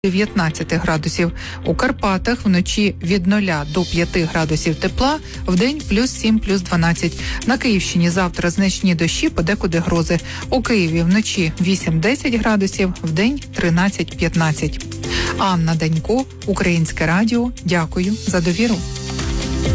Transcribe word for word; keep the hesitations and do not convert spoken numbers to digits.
дев'ятнадцять градусів. У Карпатах вночі від нуля до п'яти градусів тепла, вдень плюс сім, плюс дванадцять. На Київщині завтра значні дощі, подекуди грози. У Києві вночі вісім-десять градусів, вдень тринадцять-п'ятнадцять. Анна Данько, Українське радіо. Дякую за довіру.